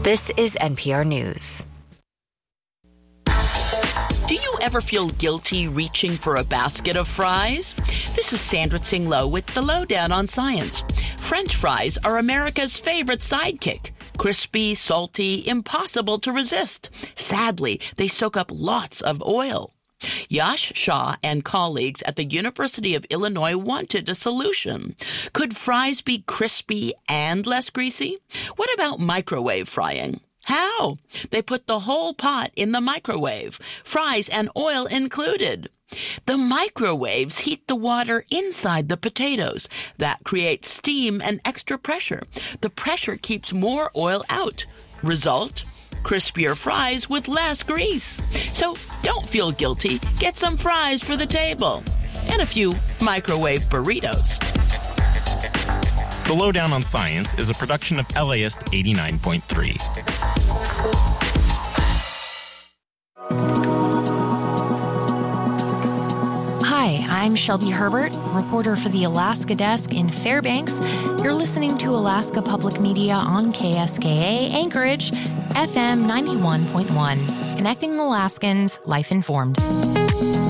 This is NPR News. Do you ever feel guilty reaching for a basket of fries? This is Sandra Tsing Loh with the Lowdown on Science. French fries are America's favorite sidekick. Crispy, salty, impossible to resist. Sadly, they soak up lots of oil. Yash Shah and colleagues at the University of Illinois wanted a solution. Could fries be crispy and less greasy? What about microwave frying? How? They put the whole pot in the microwave, fries and oil included. The microwaves heat the water inside the potatoes. That creates steam and extra pressure. The pressure keeps more oil out. Result? Crispier fries with less grease. So don't feel guilty. Get some fries for the table. And a few microwave burritos. The Lowdown on Science is a production of LAist 89.3. Hi, I'm Shelby Herbert, reporter for the Alaska Desk in Fairbanks. You're listening to Alaska Public Media on KSKA Anchorage, FM 91.1, connecting Alaskans, life informed.